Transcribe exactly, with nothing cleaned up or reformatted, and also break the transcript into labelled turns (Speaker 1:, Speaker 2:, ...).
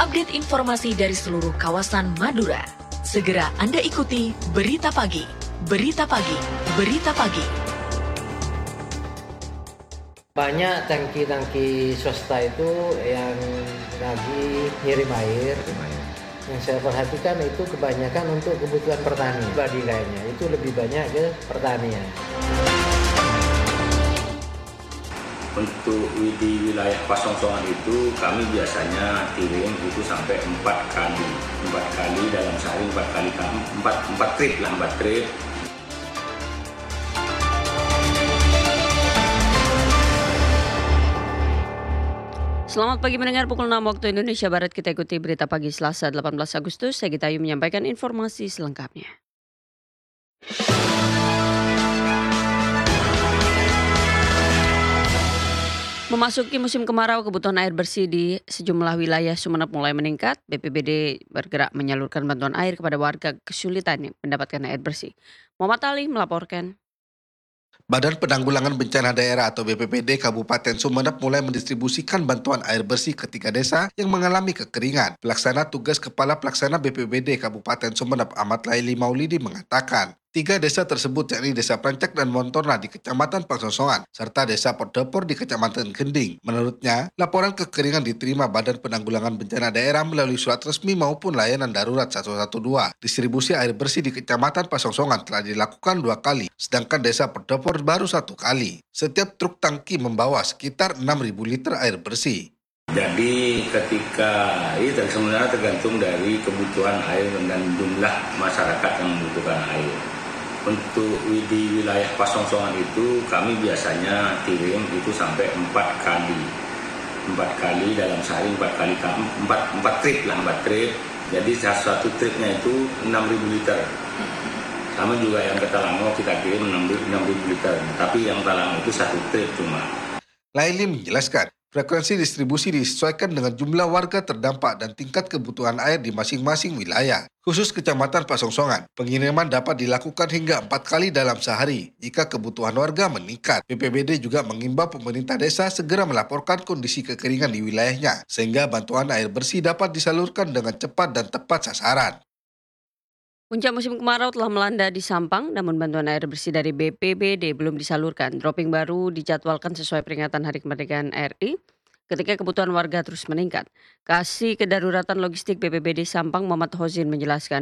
Speaker 1: update informasi dari seluruh kawasan Madura. Segera Anda ikuti Berita Pagi, Berita Pagi, Berita Pagi.
Speaker 2: Banyak tangki-tangki swasta itu yang lagi ngirim air. Yang saya perhatikan itu kebanyakan untuk kebutuhan pertanian. Badilainya itu lebih banyak ke pertanian.
Speaker 3: Untuk di wilayah Pasongsongan itu kami biasanya kirim itu sampai empat kali, empat kali dalam sehari empat kali empat empat trip lah empat trip.
Speaker 4: Selamat pagi mendengar pukul enam waktu Indonesia Barat, kita ikuti berita pagi Selasa delapan belas Agustus. Saya Gita Ayu menyampaikan informasi selengkapnya. Memasuki musim kemarau, kebutuhan air bersih di sejumlah wilayah Sumeneb mulai meningkat. B P B D bergerak menyalurkan bantuan air kepada warga kesulitan mendapatkan air bersih. Muhammad Ali melaporkan.
Speaker 5: Badan Penanggulangan Bencana Daerah atau B P B D Kabupaten Sumeneb mulai mendistribusikan bantuan air bersih ke tiga desa yang mengalami kekeringan. Pelaksana tugas Kepala Pelaksana B P B D Kabupaten Sumeneb Ahmad Laili Maulidi mengatakan, tiga desa tersebut yakni Desa Prancak dan Montorna di Kecamatan Pasongsongan, serta Desa Podopor di Kecamatan Gending. Menurutnya, laporan kekeringan diterima Badan Penanggulangan Bencana Daerah melalui surat resmi maupun layanan darurat satu satu dua. Distribusi air bersih di Kecamatan Pasongsongan telah dilakukan dua kali, sedangkan Desa Podopor baru satu kali. Setiap truk tangki membawa sekitar enam ribu liter air bersih.
Speaker 3: Jadi ketika itu sebenarnya tergantung dari kebutuhan air dan jumlah masyarakat yang membutuhkan air. Untuk di wilayah Pasongsongan itu kami biasanya kirim itu sampai empat kali, empat kali dalam sehari empat kali empat empat trip lah empat trip. Jadi satu tripnya itu enam ribu liter. Sama juga yang ke Talango kita kirim enam ribu liter. Tapi yang Talango itu satu trip cuma.
Speaker 5: Laili menjelaskan, frekuensi distribusi disesuaikan dengan jumlah warga terdampak dan tingkat kebutuhan air di masing-masing wilayah. Khusus Kecamatan Pasongsongan, pengiriman dapat dilakukan hingga empat kali dalam sehari jika kebutuhan warga meningkat. B P B D juga mengimbau pemerintah desa segera melaporkan kondisi kekeringan di wilayahnya, sehingga bantuan air bersih dapat disalurkan dengan cepat dan tepat sasaran.
Speaker 4: Puncak musim kemarau telah melanda di Sampang, namun bantuan air bersih dari B P B D belum disalurkan. Dropping baru dijadwalkan sesuai peringatan Hari Kemerdekaan R I ketika kebutuhan warga terus meningkat. Kasih Kedaruratan Logistik B P B D Sampang Muhammad Hozin menjelaskan,